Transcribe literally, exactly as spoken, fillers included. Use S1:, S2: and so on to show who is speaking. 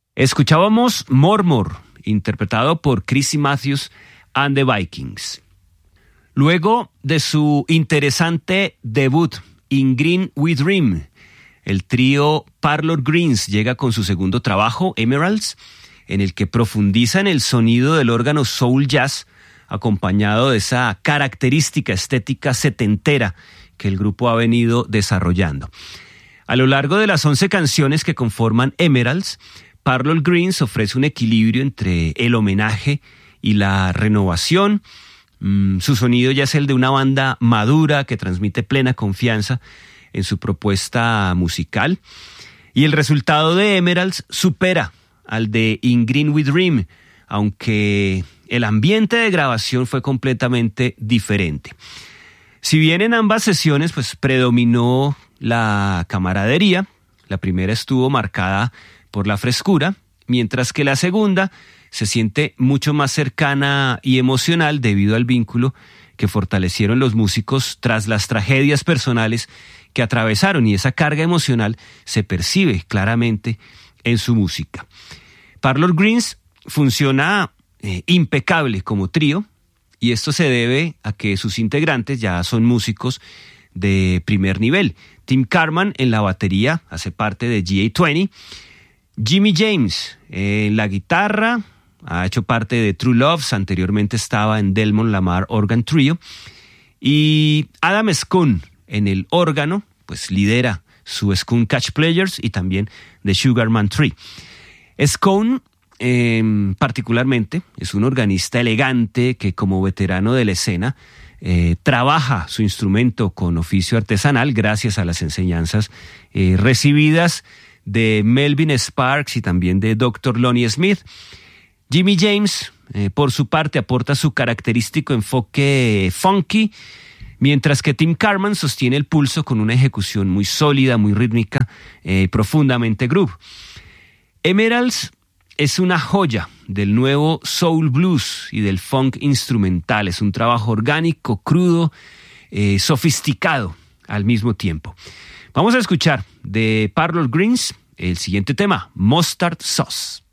S1: Escuchábamos More More, interpretado por Chrissy Matthews and the Vikings. Luego de su interesante debut, In Green We Dream, el trío Parlour Greens llega con su segundo trabajo, Emeralds, en el que profundiza en el sonido del órgano soul jazz, acompañado de esa característica estética setentera que el grupo ha venido desarrollando. A lo largo de las once canciones que conforman Emeralds, Parlour Greens ofrece un equilibrio entre el homenaje y la renovación. Mm, su sonido ya es el de una banda madura que transmite plena confianza en su propuesta musical. Y el resultado de Emeralds supera al de In Green We Dream, aunque el ambiente de grabación fue completamente diferente. Si bien en ambas sesiones pues, predominó la camaradería, la primera estuvo marcada por la frescura, mientras que la segunda se siente mucho más cercana y emocional debido al vínculo que fortalecieron los músicos tras las tragedias personales que atravesaron, y esa carga emocional se percibe claramente en su música. Parlour Greens funciona eh, impecable como trío, y esto se debe a que sus integrantes ya son músicos de primer nivel. Tim Carman en la batería hace parte de G A veinte, Jimmy James en la guitarra ha hecho parte de True Loves, anteriormente estaba en Delmon Lamar Organ Trio, y Adam Scone en el órgano, pues lidera su Scone Catch Players y también The Sugarman Tree. Scone eh, particularmente es un organista elegante que como veterano de la escena eh, trabaja su instrumento con oficio artesanal gracias a las enseñanzas eh, recibidas de Melvin Sparks y también de doctor Lonnie Smith. Jimmy James, eh, por su parte, aporta su característico enfoque funky, mientras que Tim Carman sostiene el pulso con una ejecución muy sólida, muy rítmica, eh, profundamente groove. Emeralds es una joya del nuevo soul blues y del funk instrumental. Es un trabajo orgánico, crudo, eh, sofisticado al mismo tiempo. Vamos a escuchar de Parlour Greens el siguiente tema, Mustard Sauce.